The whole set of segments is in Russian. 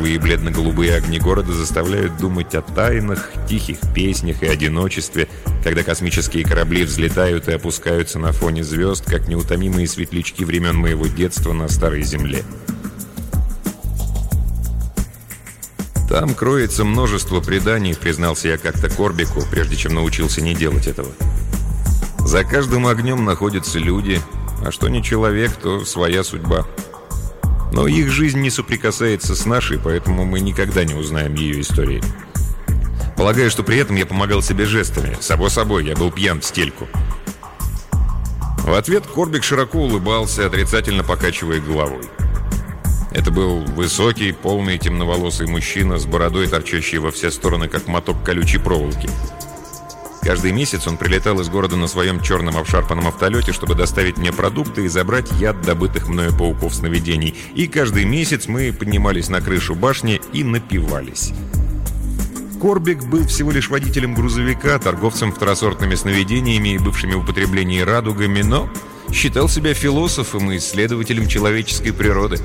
оранжевые и бледно-голубые огни города заставляют думать о тайнах, тихих песнях и одиночестве, когда космические корабли взлетают и опускаются на фоне звезд, как неутомимые светлячки времен моего детства на Старой Земле. «Там кроется множество преданий», — признался я как-то Корбику, прежде чем научился не делать этого. «За каждым огнем находятся люди, а что не человек, то своя судьба. Но их жизнь не соприкасается с нашей, поэтому мы никогда не узнаем ее истории. Полагаю, что при этом я помогал себе жестами. Само собой, я был пьян в стельку». В ответ Корбик широко улыбался, отрицательно покачивая головой. Это был высокий, полный, темноволосый мужчина с бородой, торчащей во все стороны, как моток колючей проволоки. Каждый месяц он прилетал из города на своем черном обшарпанном автолете, чтобы доставить мне продукты и забрать яд добытых мною пауков сновидений. И каждый месяц мы поднимались на крышу башни и напивались. Корбик был всего лишь водителем грузовика, торговцем второсортными сновидениями и бывшими в употреблении радугами, но считал себя философом и исследователем человеческой природы.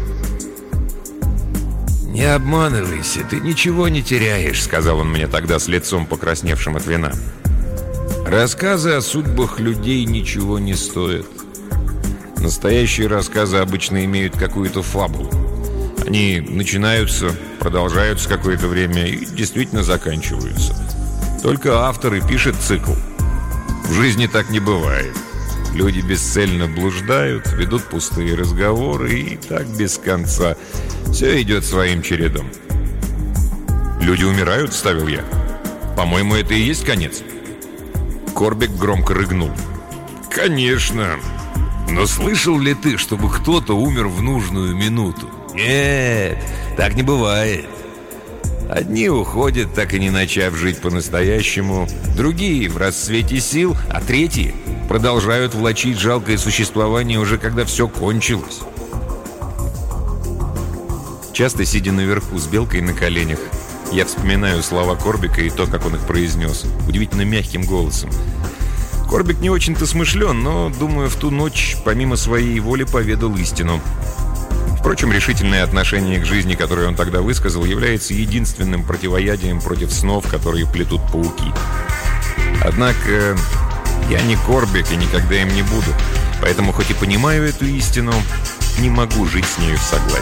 «Не обманывайся, ты ничего не теряешь», — сказал он мне тогда с лицом, покрасневшим от вина. «Рассказы о судьбах людей ничего не стоят. Настоящие рассказы обычно имеют какую-то фабулу. Они начинаются, продолжаются какое-то время и действительно заканчиваются. Только автор и пишет цикл. В жизни так не бывает. Люди бесцельно блуждают, ведут пустые разговоры и так без конца. Все идет своим чередом». «Люди умирают?» — вставил я. «По-моему, это и есть конец». Корбик громко рыгнул. «Конечно! Но слышал ли ты, чтобы кто-то умер в нужную минуту? Нет, так не бывает. Одни уходят, так и не начав жить по-настоящему, другие в расцвете сил, а третьи продолжают влачить жалкое существование уже когда все кончилось». Часто сидя наверху с белкой на коленях, я вспоминаю слова Корбика и то, как он их произнес, удивительно мягким голосом. Корбик не очень-то смышлен, но, думаю, в ту ночь, помимо своей воли, поведал истину. Впрочем, решительное отношение к жизни, которое он тогда высказал, является единственным противоядием против снов, которые плетут пауки. Однако я не Корбик и никогда им не буду, поэтому, хоть и понимаю эту истину, не могу жить с нею в согласии.